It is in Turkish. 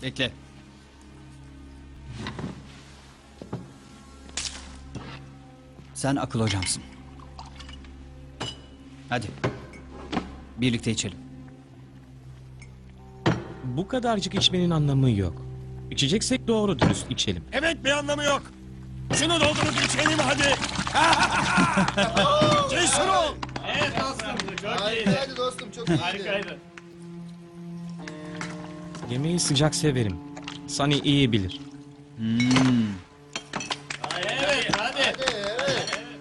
Bekle. Sen akıl hocamsın. Hadi. Birlikte içelim. Bu kadarcık içmenin anlamı yok. İçeceksek doğru dürüst içelim. Evet, bir anlamı yok. Şunu doldurup içelim hadi. Cesur ol. Harikaydı dostum, çok iyiydi. Yemeği sıcak severim. Sunny iyi bilir.